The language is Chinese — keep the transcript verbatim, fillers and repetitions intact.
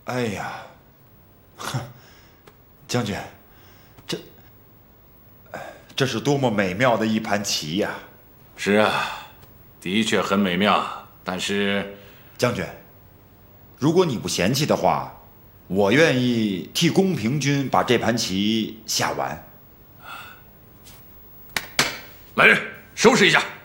哎呀，哼，将军，这，这是多么美妙的一盘棋呀！ 是啊，的确很美妙。但是， 将军，如果你不嫌弃的话，我愿意替公平君把这盘棋下完。 来人，收拾一下。